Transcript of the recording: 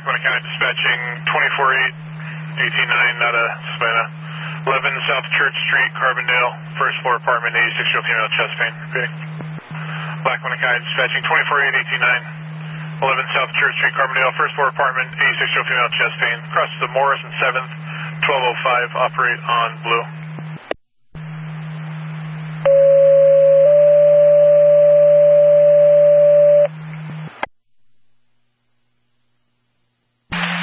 Lackawanna County dispatching 24-8, 18-9 out of Savannah. 11 South Church Street, Carbondale, first floor apartment, 86-year-old female, chest pain. Repeating. Lackawanna County dispatching 24-8, 18-9. 11 South Church Street, Carbondale, first floor apartment, 86-year-old female, chest pain. Across the Morris and 7th, 1205, operate on blue.